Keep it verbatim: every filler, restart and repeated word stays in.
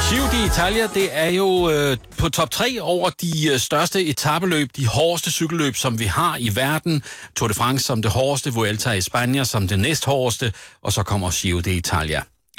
Giro d'Italia, det er jo øh, på top tre over de øh, største etapeløb, de hårdeste cykelløb, som vi har i verden. Tour de France som det hårdeste, Vuelta i Spanien som det næsthårdeste, og så kommer Giro d'Italia.